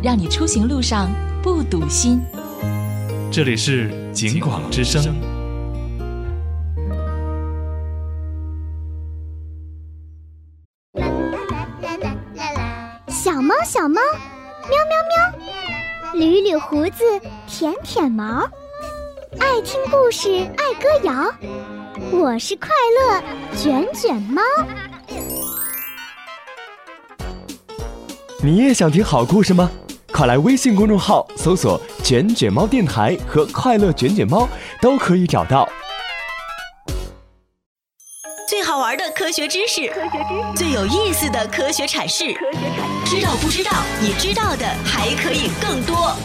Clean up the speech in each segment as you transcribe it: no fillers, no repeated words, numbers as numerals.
让你出行路上不堵心。 这里是警广之声。 小猫小猫，喵喵喵，捋捋胡子，舔舔毛，爱听故事，爱歌谣，我是快乐卷卷猫。 你也想听好故事吗？快来微信公众号搜索卷卷猫电台和快乐卷卷猫，都可以找到。 最好玩的科学知识，最有意思的科学阐释，知道不知道？你知道的还可以更多。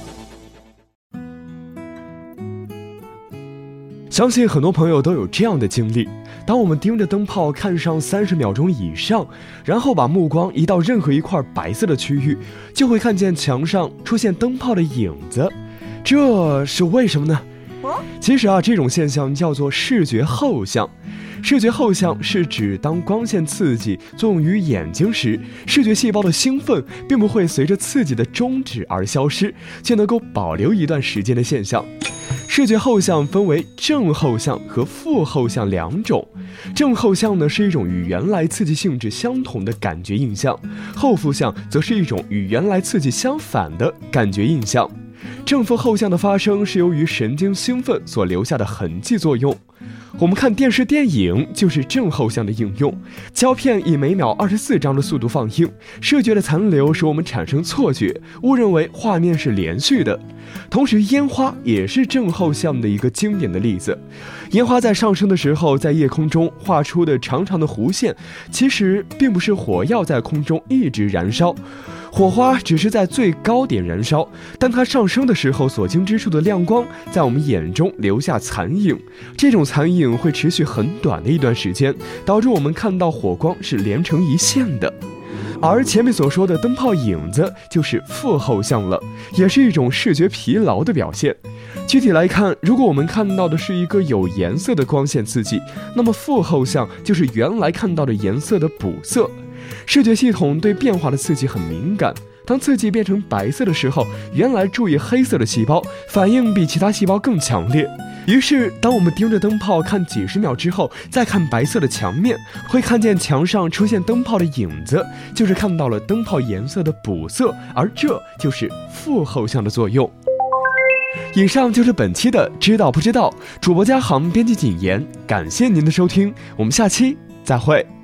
相信很多朋友都有这样的经历，当我们盯着灯泡看上30秒钟以上，然后把目光移到任何一块白色的区域，就会看见墙上出现灯泡的影子。这是为什么呢？其实这种现象叫做视觉后向。视觉后向是指当光线刺激作用于眼睛时，视觉细胞的兴奋并不会随着刺激的终止而消失，却能够保留一段时间的现象。视觉后向分为正后向和负后向两种。正后向呢是一种与原来刺激性质相同的感觉印象，后负向则是一种与原来刺激相反的感觉印象。正负后向的发生是由于神经兴奋所留下的痕迹作用。我们看电视电影就是正后向的应用，胶片以每秒24张的速度放映，视觉的残留使我们产生错觉，误认为画面是连续的。同时烟花也是正后向的一个经典的例子。烟花在上升的时候，在夜空中画出的长长的弧线，其实并不是火药在空中一直燃烧，火花只是在最高点燃烧，但它上升的时候所经之处的亮光在我们眼中留下残影，这种残影会持续很短的一段时间，导致我们看到火光是连成一线的。而前面所说的灯泡影子就是负后向了，也是一种视觉疲劳的表现。具体来看，如果我们看到的是一个有颜色的光线刺激，那么负后向就是原来看到的颜色的补色。视觉系统对变化的刺激很敏感，当刺激变成白色的时候，原来注意黑色的细胞反应比其他细胞更强烈。于是当我们盯着灯泡看几十秒之后，再看白色的墙面，会看见墙上出现灯泡的影子，就是看到了灯泡颜色的补色，而这就是负后向的作用。以上就是本期的知道不知道，主播嘉航，编辑谨言，感谢您的收听，我们下期再会。